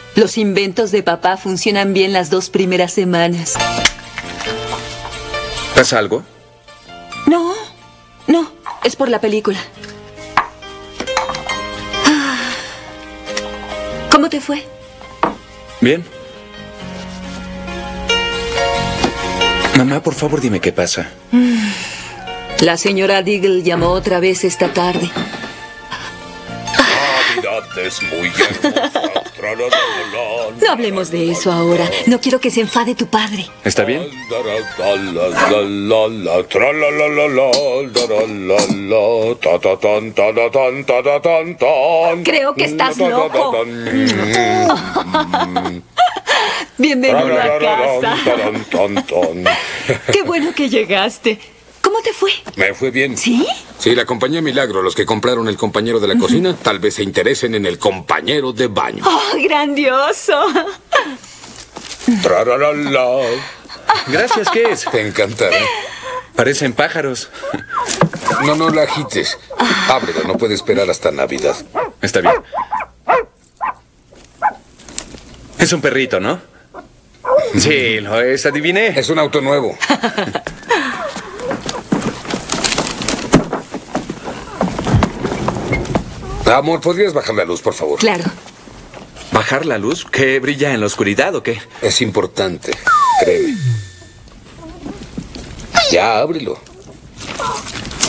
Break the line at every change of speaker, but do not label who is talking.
Los inventos de papá funcionan bien las 2 primeras semanas.
¿Pasa algo?
No, es por la película. ¿Cómo te fue?
Bien. Mamá, por favor, dime qué pasa.
La señora Diggle llamó otra vez esta tarde.
Navidad es muy hermosa.
No hablemos de eso ahora. No quiero que se enfade tu padre.
¿Está bien?
Creo que estás loco. Bienvenido a casa. Qué bueno que llegaste. ¿Cómo te fue?
Me fue bien.
¿Sí?
Sí, la compañía Milagro, los que compraron el compañero de la cocina, tal vez se interesen en el compañero de baño.
¡Oh, grandioso!
Trararala.
Gracias, ¿qué es?
Te encantará.
Parecen pájaros.
No la agites. Ábrelo, no puede esperar hasta Navidad.
Está bien. Es un perrito, ¿no? Sí, lo es, adiviné.
Es un auto nuevo. Amor, ¿podrías bajar la luz, por favor?
Claro.
¿Bajar la luz? ¿Que brilla en la oscuridad o qué?
Es importante, créeme. Ya, ábrelo.